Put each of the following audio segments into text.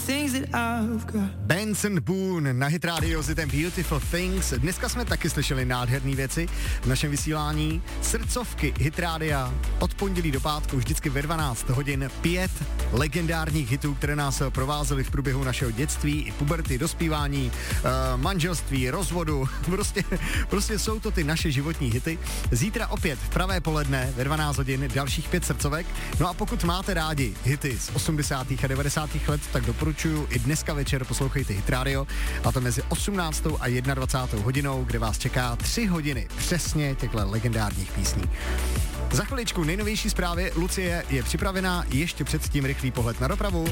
Benson Boone na Hit Radio s ten Beautiful Things. Dneska jsme taky slyšeli nádherné věci v našem vysílání. Srdcovky Hit Radia od pondělí do pátku vždycky ve 12 hodin 5 legendárních hitů, které nás provázely v průběhu našeho dětství i puberty, dospívání, manželství, rozvodu. Prostě jsou to ty naše životní hity. Zítra opět v pravé poledne ve 12 hodin dalších 5 srdcovek. No a pokud máte rádi hity z 80. a 90. let, tak doporučuji i dneska večer poslouchejte Hit Radio, a to mezi 18. a 21. hodinou, kde vás čeká 3 hodiny přesně těchto legendárních písní. Za chviličku nejnovější zprávy. Lucie je připravená, ještě předtím rychlý pohled na dopravu.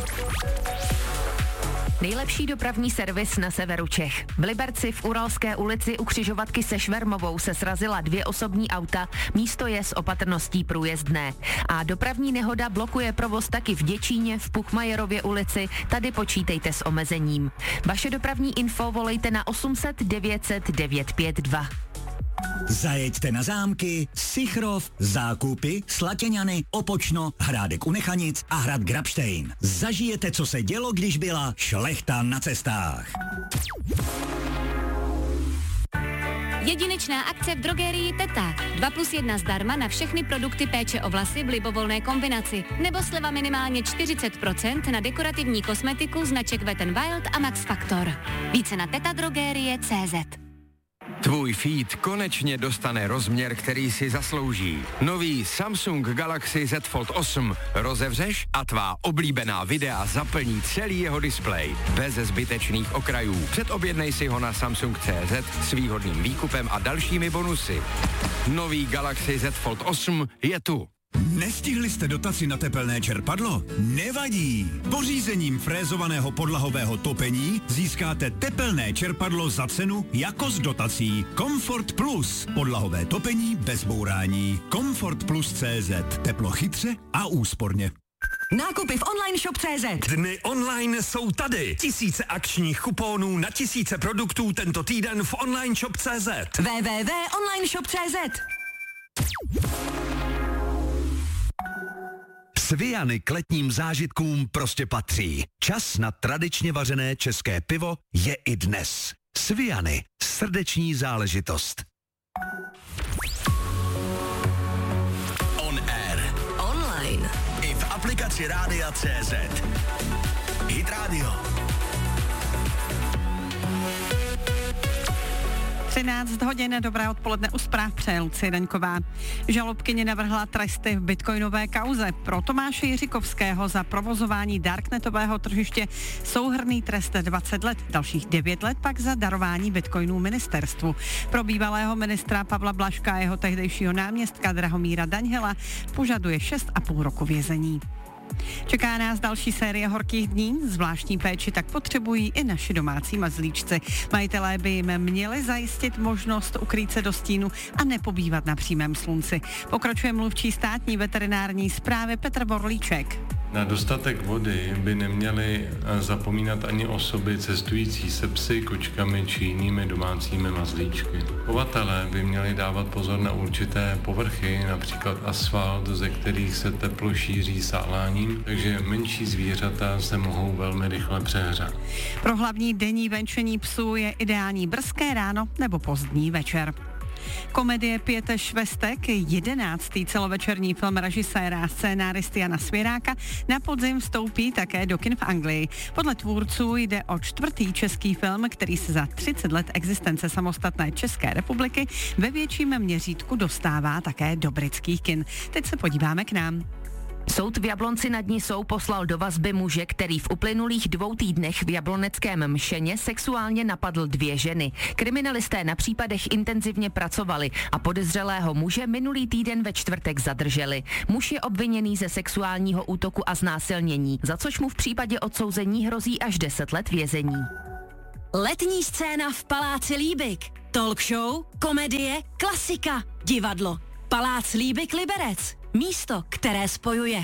Nejlepší dopravní servis na severu Čech. V Liberci v Uralské ulici u křižovatky se Švermovou se srazila 2 osobní auta, místo je s opatrností průjezdné. A dopravní nehoda blokuje provoz taky v Děčíně, v Puchmajerově ulici, tady počítejte s omezením. Vaše dopravní info volejte na 800 900 952. Zajeďte na zámky, Sichrov, Zákupy, Slatěňany, Opočno, Hrádek u Nechanic a hrad Grabštejn. Zažijete, co se dělo, když byla šlechta na cestách. Jedinečná akce v drogerii Teta. 2+1 zdarma na všechny produkty péče o vlasy v libovolné kombinaci. Nebo sleva minimálně 40% na dekorativní kosmetiku značek Wet n Wild a Max Factor. Více na tetadrogerie.cz. Tvůj feed konečně dostane rozměr, který si zaslouží. Nový Samsung Galaxy Z Fold 8 rozevřeš a tvá oblíbená videa zaplní celý jeho displej. Bez zbytečných okrajů. Předobjednej si ho na Samsung.cz s výhodným výkupem a dalšími bonusy. Nový Galaxy Z Fold 8 je tu. Nestihli jste dotaci na tepelné čerpadlo? Nevadí! Pořízením frézovaného podlahového topení získáte tepelné čerpadlo za cenu jako s dotací. Comfort Plus. Podlahové topení bez bourání. Comfort Plus.cz. Teplo chytře a úsporně. Nákupy v online shop.cz. Dny online jsou tady. Tisíce akčních kuponů na tisíce produktů tento týden v online shop.cz. www.onlineshop.cz. Sviany k letním zážitkům prostě patří. Čas na tradičně vařené české pivo je i dnes. Sviany. Srdeční záležitost. On air. Online. I v aplikaci Rádia.cz. Hit Radio. 13 hodin, dobré odpoledne, u zpráv přeje Lucie Daňková. Žalobkyně navrhla tresty v bitcoinové kauze. Pro Tomáše Jiřikovského za provozování darknetového tržiště souhrnný trest 20 let, dalších 9 let pak za darování bitcoinů ministerstvu. Pro bývalého ministra Pavla Blažka a jeho tehdejšího náměstka Drahomíra Daňhela požaduje 6,5 roku vězení. Čeká nás další série horkých dní, zvláštní péči tak potřebují i naši domácí mazlíčci. Majitelé by jim měli zajistit možnost ukrýt se do stínu a nepobývat na přímém slunci. Pokračuje mluvčí státní veterinární správy Petr Borlíček. Na dostatek vody by neměly zapomínat ani osoby cestující se psy, kočkami či jinými domácími mazlíčky. Chovatelé by měli dávat pozor na určité povrchy, například asfalt, ze kterých se teplo šíří sáláním, takže menší zvířata se mohou velmi rychle přehřát. Pro hlavní denní venčení psů je ideální brzké ráno nebo pozdní večer. Komedie Pět švestek, 11. celovečerní film režiséra a scénáristy Jana Svěráka, na podzim vstoupí také do kin v Anglii. Podle tvůrců jde o 4. český film, který se za 30 let existence samostatné České republiky ve větším měřítku dostává také do britských kin. Teď se podíváme k nám. Soud v Jablonci nad Nisou poslal do vazby muže, který v uplynulých 2 týdnech v jabloneckém Mšeně sexuálně napadl 2 ženy. Kriminalisté na případech intenzivně pracovali a podezřelého muže minulý týden ve čtvrtek zadrželi. Muž je obviněný ze sexuálního útoku a znásilnění, za což mu v případě odsouzení hrozí až 10 let vězení. Letní scéna v Paláci Líbik. Talk show, komedie, klasika, divadlo. Palác Líbik Liberec. Místo, které spojuje.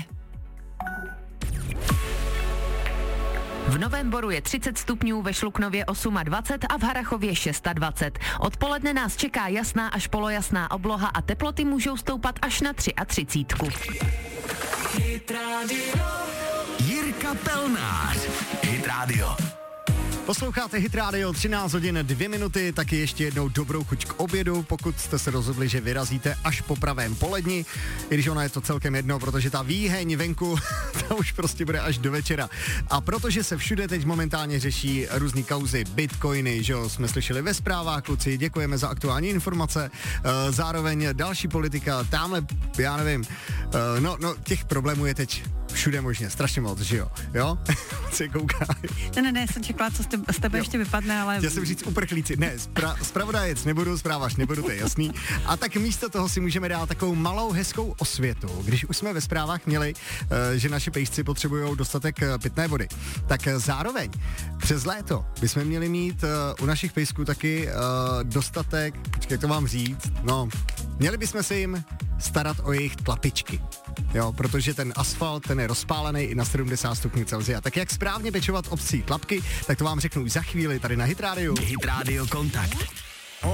V Novém Boru je 30 stupňů, ve Šluknově 28 a v Harrachově 26. Odpoledne nás čeká jasná až polojasná obloha a teploty můžou stoupat až na 33. Jirka Kapelnář. Hit Radio. Posloucháte Hit Radio, 13 hodin 2 minuty, taky ještě jednou dobrou chuť k obědu, pokud jste se rozhodli, že vyrazíte až po pravém poledni, i když ono je to celkem jedno, protože ta výheň venku, ta už prostě bude až do večera. A protože se všude teď momentálně řeší různý kauzy, bitcoiny, že jo, jsme slyšeli ve zprávách, kluci, děkujeme za aktuální informace, zároveň další politika, tamhle, já nevím, těch problémů je teď všude možně, strašně moc, že jo? Jo? Se kouká. Ne, jsem čekala, co z tebe ještě vypadne, ale... Chtěl jsem říct uprchlíci, ne, zpravodajec nebudu, zprávač nebudu, to je jasný. A tak místo toho si můžeme dát takovou malou hezkou osvětu. Když už jsme ve zprávách měli, že naši pejsci potřebují dostatek pitné vody, tak zároveň přes léto bychom měli mít u našich pejsků taky dostatek, jak to mám říct, měli bychom se jim starat o jejich tlapičky. Jo, protože ten asfalt, ten je rozpálený i na 70 stupňů Celsia. Tak jak správně pečovat obcí tlapky, tak to vám řeknu už za chvíli tady na Hit Radio. Hit Radio Kontakt.